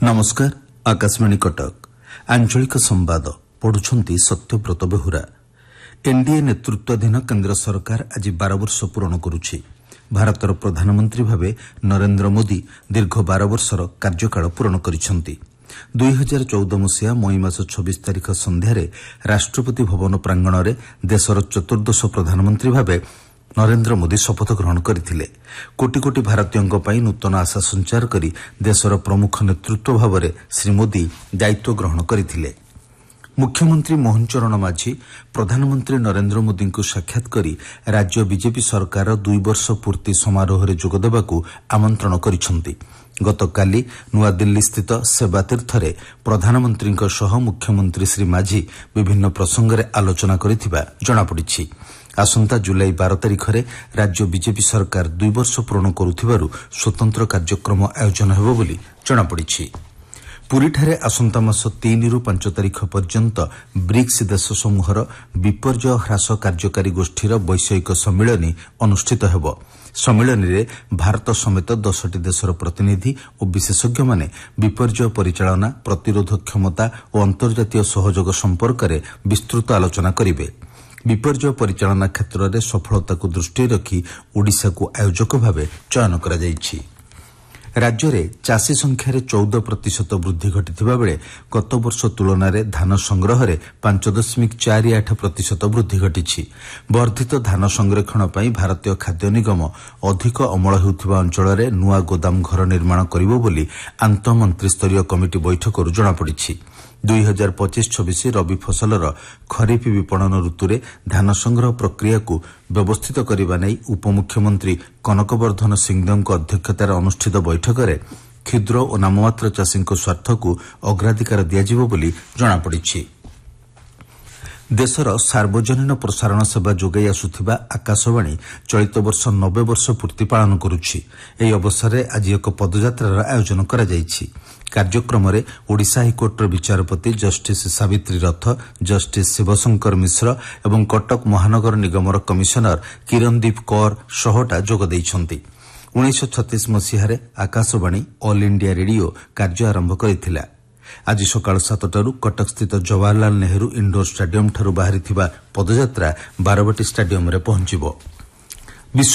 नमस्कार। आकाशवाणी कटक आंचलिक संवाद पढ़ुछंती सत्यव्रत बेहुरा। एनडीए नेतृत्वाधीन केन्द्र सरकार आज 12 वर्ष पूरण करुछि। भारतर प्रधानमंत्री भावे नरेंद्र मोदी दीर्घ 12 वर्षर कार्यकाल पूरण करिसंती। 2014 मसीहा मई मास 26 तारिख संध्यारे राष्ट्रपति भवन प्रांगण में देशर चतुर्दश प्रधानमंत्री भावे नरेंद्र मोदी शपथ ग्रहण करथिले। कोटी कोटी भारतीयों पई नूतन आशा संचार करी देशर प्रमुख नेतृत्व भाव में श्री मोदी दायित्व ग्रहण करथिले। मुख्यमंत्री मोहन चरण माझी प्रधानमंत्री नरेंद्र मोदी को साक्षात करी राज्य बीजेपी सरकार 2 वर्ष पूर्ति समारोह में जोगदेवाकू आमंत्रण करिसंती। गतकाली नुआदिल्ली स्थित सेवातीर्थरे प्रधानमंत्री सह मुख्यमंत्री श्री माझी विभिन्न प्रसंग में आलोचना करिथिबा जणापड़िछि। आसंता जुलाई 12 तारिख में राज्य बीजेपी सरकार 2 वर्ष पूर्ण करुथिबारु स्वतंत्र कार्यक्रम आयोजन हेबो बोली जणापड़िछि। पुरीठारे आसंता मास 3 रु 5 तारिख पर्यंत ब्रिक्स देश समूहर विपर्यय ह्रास कार्यकारी गोष्ठीर वैषयिक सम्मिलनी अनुष्ठित हेबो। सम्मिलनी रे भारत समेत 10टी देशर प्रतिनिधि और विशेषज्ञ माने विपर्यय परिचालना, प्रतिरोध क्षमता और अंतर्जातीय सहयोग संपर्क में विस्तृत आलोचना करिवे। विपर्यय परिचालना क्षेत्र में सफलता को दृष्टि रखी ओडिशा को आयोजक भाव चयन करा जायछि। राज्य में चाषी संख्यार 14% वृद्धि घटिथिबा बेले गत वर्ष तुलन में धान संग्रह में 5.48% वृद्धि घटिछि। वर्धित धान संरक्षण पर भारतीय खाद्य निगम अधिक अमल हेउथिबा अंचल में नुआ गोदाम घर निर्माण करिबो बोली आंतमंत्री स्तरीय कमिटी बैठक जणापड़िछि। 2025-26 रबी फसलर खरीफ विपणन ऋतु में धान संग्रह प्रक्रिया को व्यवस्थित करने नहीं उपमुख्यमंत्री कनकवर्धन सिंहदेव अध्यक्षतार अनुष्ठित बैठक में क्षुद्र और नाममात्र चाषी स्वार्थ को अग्राधिकार दियाजिबो बोली जणापड़िछि। देशर सार्वजनीन प्रसारण सेवा जोगाई आसुथिबा आकाशवाणी चलित वर्ष 90 वर्ष पूर्ति पालन करुछि। एही अवसर में आज एक पदयात्रार आयोजन करा जायछि। कार्यक्रम में ओडिशा हाईकोर्टर विचारपति जस्टिस सावित्री रथ, जस्टिस शिवशंकर मिश्र एवं कटक महानगर निगमर कमिशनर किरणदीप कौर शहटा जोग दैछंती। 1936 मसीह आकाशवाणी ऑल इंडिया रेडियो कार्य आरंभ करथिला। आज सकाळ 7टारू कटक स्थित जवाहरलाल नेहरू इंडोर स्टाडियम ठारू बाहरी पदयात्रा बारवाटी स्टाडियम रे पहुंचीबो।